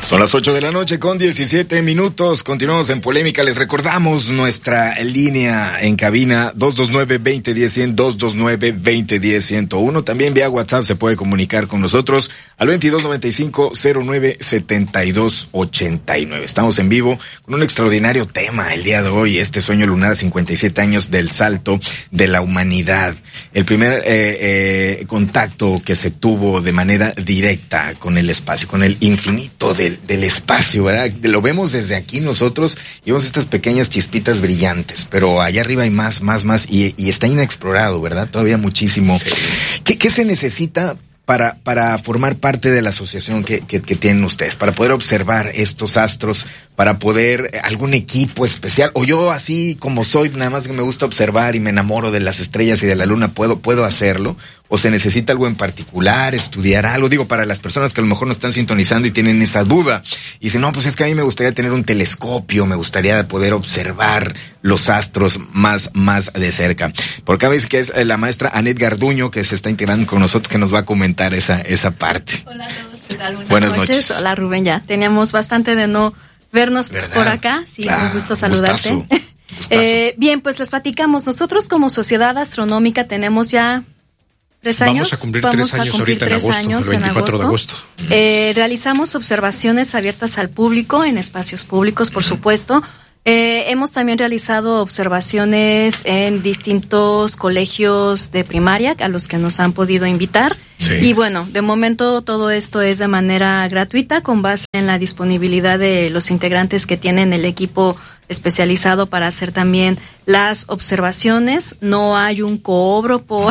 Son las 8 de la noche con 17 minutos. Continuamos en Polémica. Les recordamos nuestra línea en cabina 229-2010-100, 229-2010-101. También vía WhatsApp se puede comunicar con nosotros al 2295-097289. Estamos en vivo con un extraordinario tema el día de hoy. Este sueño lunar, 57 años del salto de la humanidad. El primer contacto que se tuvo de manera directa con el espacio, con el infinito del espacio, ¿verdad? Lo vemos desde aquí nosotros y vemos estas pequeñas chispitas brillantes, pero allá arriba hay más y está inexplorado, ¿verdad? Todavía muchísimo. Sí. ¿Qué se necesita para formar parte de la asociación que tienen ustedes, para poder observar estos astros, para poder algún equipo especial, o yo así como soy, nada más que me gusta observar y me enamoro de las estrellas y de la luna, puedo hacerlo? ¿O se necesita algo en particular, estudiar algo? Digo, para las personas que a lo mejor no están sintonizando y tienen esa duda, y dicen, no, pues es que a mí me gustaría tener un telescopio, me gustaría poder observar los astros más de cerca. Por acá veis que es la maestra Anet Garduño, que se está integrando con nosotros, que nos va a comentar esa parte. Hola a todos, ¿qué tal? Buenas noches. Hola Rubén, ya teníamos bastante de no vernos, ¿verdad?, por acá. Sí, claro, me gusta saludarte. Gustazo. Bien, pues les platicamos. Nosotros como Sociedad Astronómica tenemos ya 3 años. Vamos a cumplir 3 años ahorita en agosto, el 24 de agosto. Realizamos observaciones abiertas al público en espacios públicos, por supuesto. Hemos también realizado observaciones en distintos colegios de primaria a los que nos han podido invitar. Sí. Y bueno, de momento todo esto es de manera gratuita, con base en la disponibilidad de los integrantes que tienen el equipo especializado para hacer también las observaciones. No hay un cobro por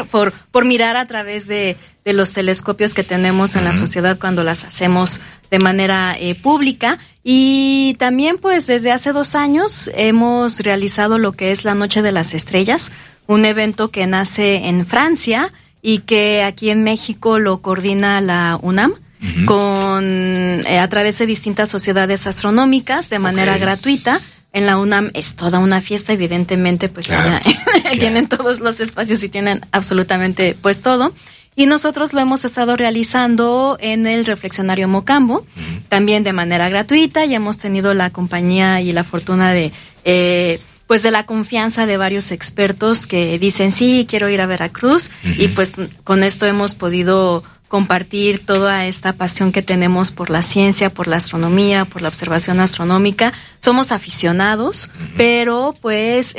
mirar a través de los telescopios que tenemos en la sociedad cuando las hacemos de manera pública. Y también pues desde hace 2 años hemos realizado lo que es la Noche de las Estrellas, un evento que nace en Francia y que aquí en México lo coordina la UNAM. A través de distintas sociedades astronómicas de manera gratuita. En la UNAM es toda una fiesta, evidentemente, pues claro, tienen todos los espacios y tienen absolutamente pues todo. Y nosotros lo hemos estado realizando en el Reflexionario Mocambo, también de manera gratuita, y hemos tenido la compañía y la fortuna de pues de la confianza de varios expertos que dicen, sí, quiero ir a Veracruz, y pues con esto hemos podido compartir toda esta pasión que tenemos por la ciencia, por la astronomía, por la observación astronómica. Somos aficionados, pero pues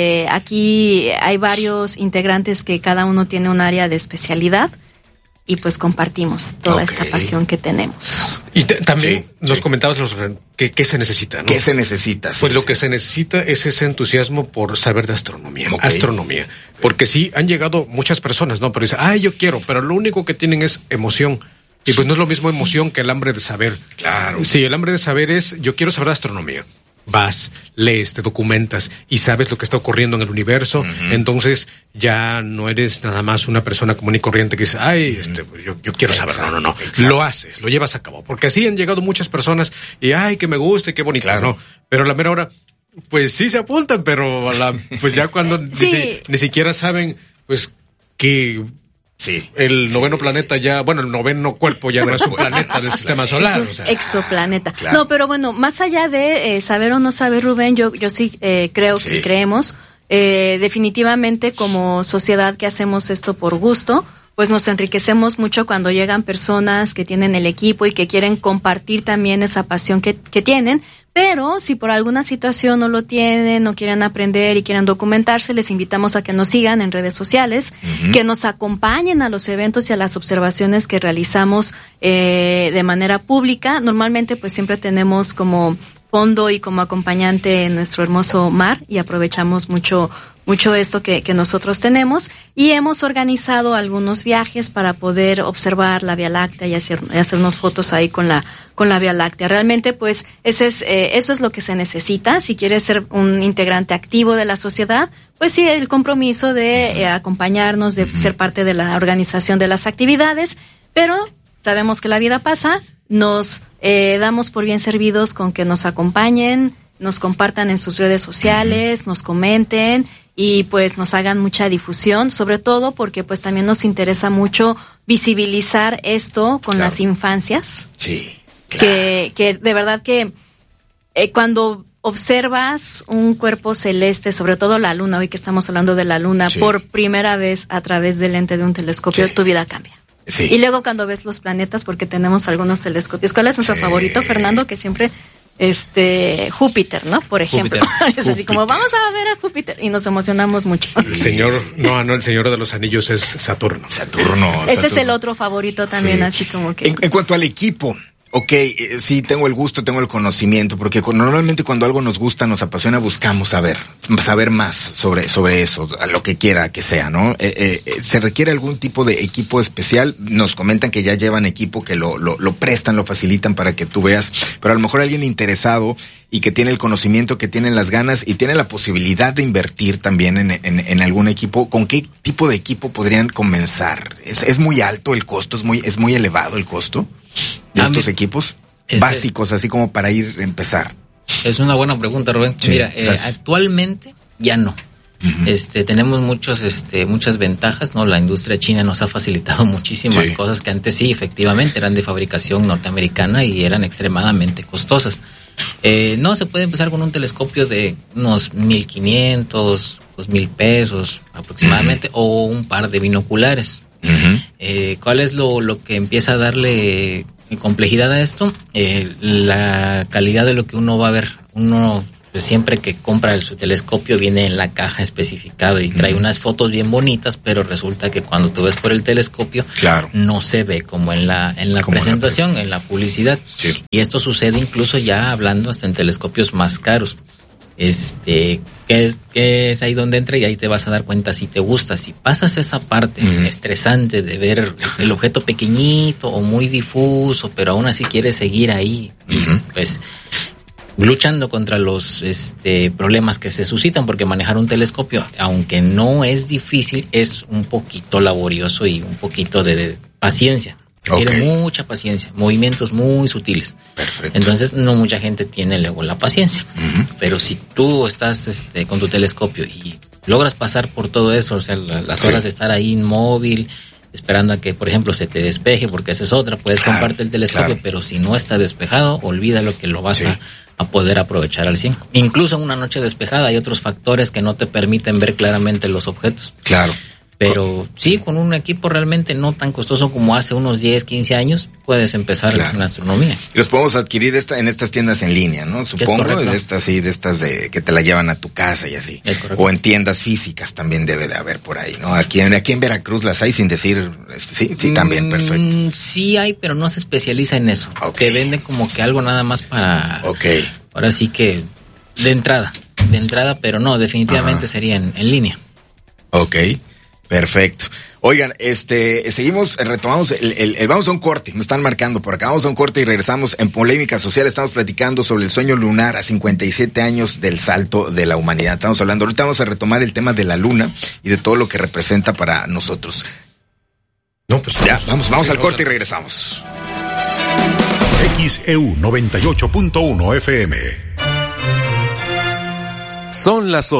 aquí hay varios integrantes que cada uno tiene un área de especialidad y pues compartimos toda esta pasión que tenemos. Y también nos comentabas ¿qué se necesita, ¿no? ¿Qué se necesita? Pues lo que se necesita es ese entusiasmo por saber de astronomía, astronomía. Porque sí, han llegado muchas personas, ¿no? Pero dicen, yo quiero, pero lo único que tienen es emoción. Y pues no es lo mismo emoción que el hambre de saber. Claro. Sí, el hambre de saber es, yo quiero saber de astronomía. Vas, lees, te documentas y sabes lo que está ocurriendo en el universo. Entonces ya no eres nada más una persona común y corriente que dice, pues yo quiero saber. No. Exacto. Lo haces, lo llevas a cabo. Porque así han llegado muchas personas y que me guste, qué bonito. Claro. No, pero a la mera hora, pues sí se apuntan, pero pues ya cuando ni siquiera saben, pues que... Sí. El noveno planeta ya, el noveno cuerpo ya no es un planeta del sistema solar. Es un exoplaneta. Claro. No, pero bueno, más allá de saber o no saber, Rubén, yo sí creo y creemos, definitivamente como sociedad que hacemos esto por gusto, pues nos enriquecemos mucho cuando llegan personas que tienen el equipo y que quieren compartir también esa pasión que tienen. Pero si por alguna situación no lo tienen, no quieren aprender y quieren documentarse, les invitamos a que nos sigan en redes sociales, que nos acompañen a los eventos y a las observaciones que realizamos de manera pública. Normalmente pues siempre tenemos como fondo y como acompañante en nuestro hermoso mar y aprovechamos mucho esto que nosotros tenemos, y hemos organizado algunos viajes para poder observar la Vía Láctea y hacernos fotos ahí con la Vía Láctea. Realmente pues eso es lo que se necesita. Si quieres ser un integrante activo de la sociedad, pues sí, el compromiso de acompañarnos, de ser parte de la organización de las actividades, pero sabemos que la vida pasa, nos damos por bien servidos con que nos acompañen, nos compartan en sus redes sociales, nos comenten y pues nos hagan mucha difusión, sobre todo porque pues también nos interesa mucho visibilizar esto con las infancias. Sí. Claro. Que de verdad que cuando observas un cuerpo celeste, sobre todo la luna, hoy que estamos hablando de la luna, Sí. por primera vez a través del lente de un telescopio, Sí. tu vida cambia. Sí. Y luego cuando ves los planetas, porque tenemos algunos telescopios. ¿Cuál es nuestro Sí. favorito, Fernando? Que siempre, Júpiter, ¿no? Por ejemplo. Júpiter. Es así como, vamos a ver a Júpiter. Y nos emocionamos mucho. El señor, el Señor de los Anillos es Saturno. Ese es el otro favorito también, Sí. así como que... En cuanto al equipo, sí, tengo el gusto, tengo el conocimiento, porque normalmente cuando algo nos gusta, nos apasiona, buscamos saber más sobre eso, a lo que quiera que sea, ¿no? ¿Se requiere algún tipo de equipo especial? Nos comentan que ya llevan equipo, que lo prestan, lo facilitan para que tú veas, pero a lo mejor alguien interesado y que tiene el conocimiento, que tiene las ganas y tiene la posibilidad de invertir también en algún equipo, ¿con qué tipo de equipo podrían comenzar? ¿Es muy alto el costo? ¿Es muy elevado el costo de estos equipos básicos, así como para empezar? Es una buena pregunta, Rubén. Sí, Mira, actualmente ya no. Uh-huh. Tenemos muchas ventajas, ¿no? La industria china nos ha facilitado muchísimas Sí. cosas que antes sí, efectivamente, eran de fabricación norteamericana y eran extremadamente costosas. No, se puede empezar con un telescopio de unos 1,500, 2,000 pesos aproximadamente, o un par de binoculares. Uh-huh. ¿Cuál es lo que empieza a darle complejidad a esto? La calidad de lo que uno va a ver. Uno, pues, siempre que compra su telescopio viene en la caja especificado y trae unas fotos bien bonitas, pero resulta que cuando tú ves por el telescopio, Claro. no se ve como en la presentación, en la publicidad. Sí. Y esto sucede incluso ya hablando hasta en telescopios más caros. Que es ahí donde entra y ahí te vas a dar cuenta si te gusta. Si pasas esa parte estresante de ver el objeto pequeñito o muy difuso, pero aún así quieres seguir ahí, pues luchando contra los problemas que se suscitan, porque manejar un telescopio, aunque no es difícil, es un poquito laborioso y un poquito de paciencia. Requiere mucha paciencia, movimientos muy sutiles. Perfecto. Entonces no mucha gente tiene luego la paciencia. Pero si tú estás con tu telescopio y logras pasar por todo eso, o sea, las horas de estar ahí inmóvil, esperando a que, por ejemplo, se te despeje, porque esa es otra, puedes comprarte el telescopio, pero si no está despejado, olvídalo que lo vas a poder aprovechar al 100. Incluso en una noche despejada hay otros factores que no te permiten ver claramente los objetos. Claro. Pero sí, con un equipo realmente no tan costoso como hace unos 10, 15 años, puedes empezar en astronomía. Y los podemos adquirir en estas tiendas en línea, ¿no? Supongo, de estas de que te la llevan a tu casa y así. Es correcto. O en tiendas físicas también debe de haber por ahí, ¿no? Aquí en Veracruz las hay, sin decir, sí, también, perfecto. Sí hay, pero no se especializa en eso. Te venden como que algo nada más para... Ahora sí que de entrada, pero no, definitivamente sería en línea. Perfecto. Oigan, seguimos, retomamos vamos a un corte, me están marcando por acá, vamos a un corte y regresamos en Polémica Social. Estamos platicando sobre el sueño lunar a 57 años del salto de la humanidad. Estamos hablando, ahorita vamos a retomar el tema de la luna y de todo lo que representa para nosotros. No, pues ya, vamos al corte y regresamos. XEU 98.1 FM. Son las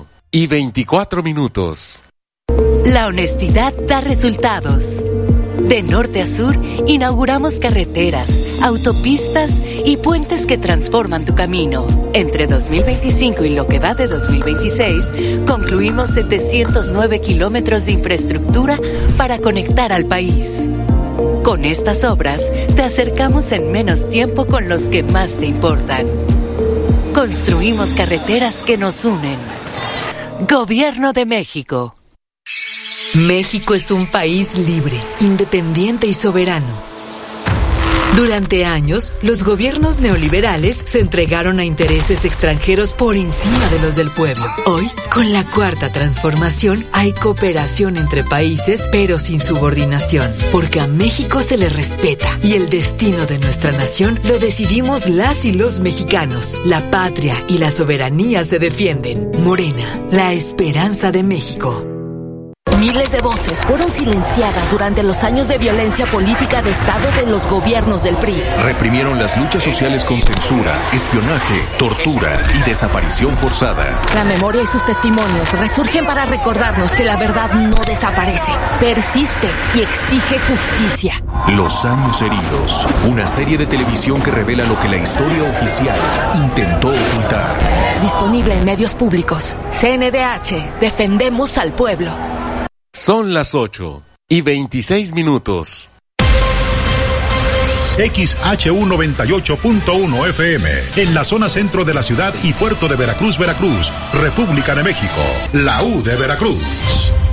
8:24. La honestidad da resultados. De norte a sur, inauguramos carreteras, autopistas y puentes que transforman tu camino. Entre 2025 y lo que va de 2026, concluimos 709 kilómetros de infraestructura para conectar al país. Con estas obras, te acercamos en menos tiempo con los que más te importan. Construimos carreteras que nos unen. Gobierno de México. México es un país libre, independiente y soberano. Durante años, los gobiernos neoliberales se entregaron a intereses extranjeros por encima de los del pueblo. Hoy, con la Cuarta Transformación, hay cooperación entre países, pero sin subordinación, porque a México se le respeta y el destino de nuestra nación lo decidimos las y los mexicanos. La patria y la soberanía se defienden. Morena, la esperanza de México. Miles de voces fueron silenciadas durante los años de violencia política de Estado de los gobiernos del PRI. Reprimieron las luchas sociales con censura, espionaje, tortura y desaparición forzada. La memoria y sus testimonios resurgen para recordarnos que la verdad no desaparece, persiste y exige justicia. Los años heridos, una serie de televisión que revela lo que la historia oficial intentó ocultar. Disponible en medios públicos. CNDH, defendemos al pueblo. Son las 8:26. XHU98.1 FM, en la zona centro de la ciudad y puerto de Veracruz, Veracruz, República de México, la U de Veracruz.